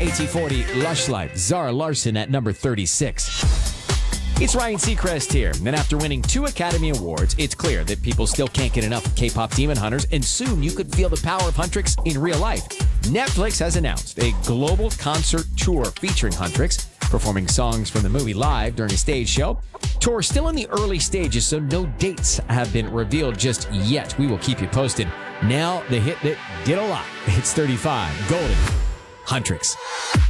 AT40 Lush Life, Zara Larsson at number 36. It's Ryan Seacrest here, and after winning 2 Academy Awards, it's clear that people still can't get enough of K-pop Demon Hunters, and soon you could feel the power of Huntrix in real life. Netflix has announced a global concert tour featuring Huntrix, performing songs from the movie live during a stage show. Tour still in the early stages, so no dates have been revealed just yet. We will keep you posted. Now, the hit that did a lot. It's 35, Golden, Huntrix.